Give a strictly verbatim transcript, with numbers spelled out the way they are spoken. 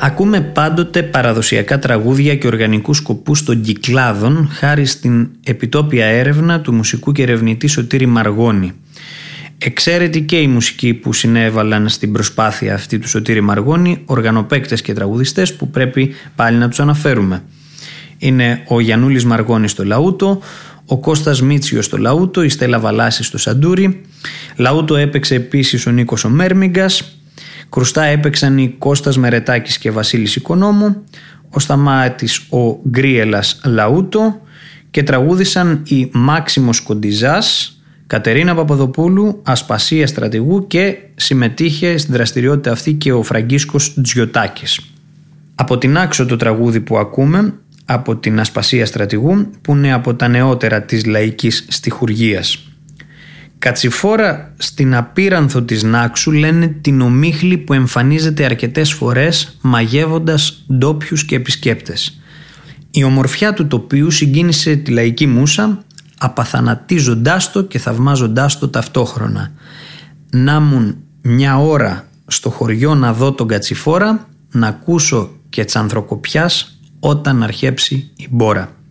Ακούμε πάντοτε παραδοσιακά τραγούδια και οργανικούς σκοπούς των Κυκλάδων χάρη στην επιτόπια έρευνα του μουσικού και ερευνητή Σωτήρη Μαργώνη. Εξαίρετοι οι μουσικοί που συνέβαλαν στην προσπάθεια αυτή του Σωτήρη Μαργώνη, οργανοπαίκτες και τραγουδιστές που πρέπει πάλι να τους αναφέρουμε. Είναι ο Γιαννούλης Μαργώνης στο λαούτο, ο Κώστας Μίτσιος στο λαούτο, η Στέλλα Βαλάση στο σαντούρι. Λαούτο έπαιξε επίσης ο Νίκος ο Μέρμιγκας. Κρουστά έπαιξαν οι Κώστας Μερετάκης και Βασίλης Οικονόμου, ο Σταμάτης ο Γκρίελας λαούτο και τραγούδησαν οι Μάξιμος Κοντιζάς, Κατερίνα Παπαδοπούλου, Ασπασία Στρατηγού και συμμετείχε στην δραστηριότητα αυτή και ο Φραγκίσκος Τζιωτάκης. Από την άξο το τραγούδι που ακούμε, από την Ασπασία Στρατηγού, που είναι από τα νεότερα της λαϊκής στιχουργίας. Κατσιφόρα στην απείρανθο της Νάξου λένε την ομίχλη που εμφανίζεται αρκετές φορές μαγεύοντας ντόπιους και επισκέπτες. Η ομορφιά του τοπίου συγκίνησε τη λαϊκή μούσα, απαθανατίζοντάς το και θαυμάζοντάς το ταυτόχρονα. Να μουν μια ώρα στο χωριό να δω τον Κατσιφόρα, να ακούσω και τσανθροκοπιάς όταν αρχέψει η μπόρα.